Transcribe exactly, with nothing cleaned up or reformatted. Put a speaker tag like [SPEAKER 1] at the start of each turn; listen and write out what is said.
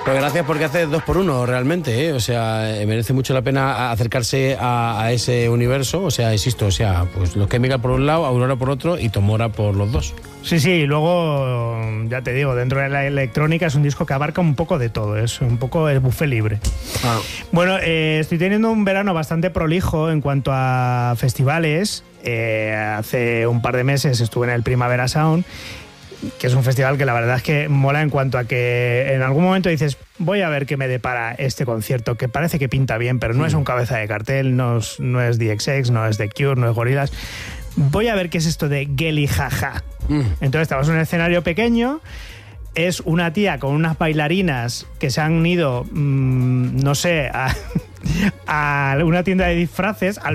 [SPEAKER 1] Pues gracias, porque hace dos por uno realmente, ¿eh? O sea, merece mucho la pena acercarse a, a ese universo. O sea, insisto, o sea, pues los Chemical por un lado, Aurora por otro y Tomora por los dos.
[SPEAKER 2] Sí, sí, y luego, ya te digo, dentro de la electrónica es un disco que abarca un poco de todo, es un poco el buffet libre. Ah. Bueno, eh, estoy teniendo un verano bastante prolijo en cuanto a festivales. Eh, hace un par de meses estuve en el Primavera Sound, que es un festival que la verdad es que mola en cuanto a que en algún momento dices, voy a ver qué me depara este concierto, que parece que pinta bien, pero no mm. es un cabeza de cartel, no es, no es D X X, no es The Cure, no es Gorillaz. Voy a ver qué es esto de Geli Jaja. Mm. Entonces estamos en un escenario pequeño, es una tía con unas bailarinas que se han ido, mmm, no sé, a, a una tienda de disfraces, al